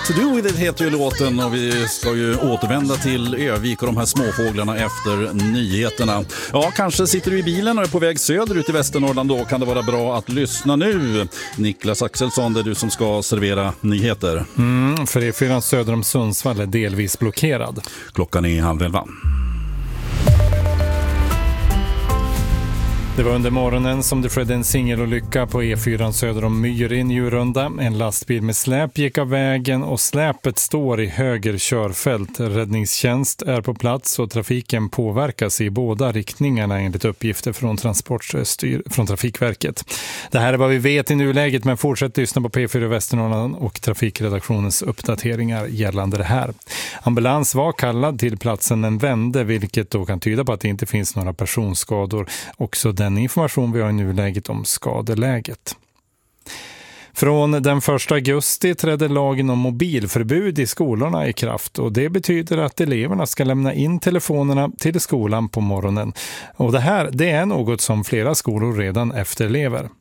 To do with it heter ju låten och vi ska ju återvända till Övik och de här småfåglarna efter nyheterna. Ja, kanske sitter du i bilen och är på väg söderut i Västernorrland, då kan det vara bra att lyssna nu. Niklas Axelsson, det är du som ska servera nyheter. För E4 söder om Sundsvall är delvis blockerad. Klockan är 10:30. Det var under morgonen som det skedde en singelolycka på E4 söder om Myr i Njurunda. En lastbil med släp gick av vägen och släpet står i höger körfält. Räddningstjänst är på plats och trafiken påverkas i båda riktningarna enligt uppgifter från Trafikverket. Det här är vad vi vet i nuläget, men fortsätt lyssna på P4 Västernorrland och trafikredaktionens uppdateringar gällande det här. Ambulans var kallad till platsen men vände, vilket då kan tyda på att det inte finns några personskador. Också den information vi har i nuläget om skadeläget. Från den 1 augusti trädde lagen om mobilförbud i skolorna i kraft, och det betyder att eleverna ska lämna in telefonerna till skolan på morgonen. Och det här, det är något som flera skolor redan efterlever.